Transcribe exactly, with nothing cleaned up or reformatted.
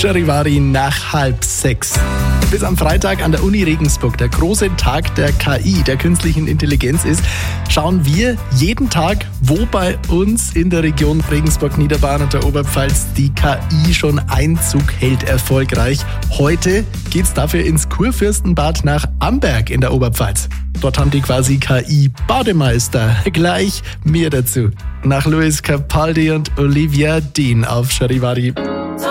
Charivari nach halb sechs. Bis am Freitag an der Uni Regensburg der große Tag der K I, der künstlichen Intelligenz ist, schauen wir jeden Tag, wo bei uns in der Region Regensburg-Niederbayern und der Oberpfalz die K I schon Einzug hält, erfolgreich. Heute geht's dafür ins Kurfürstenbad nach Amberg in der Oberpfalz. Dort haben die quasi K I-Bademeister. Gleich mehr dazu. Nach Louis Capaldi und Olivia Dean auf Charivari.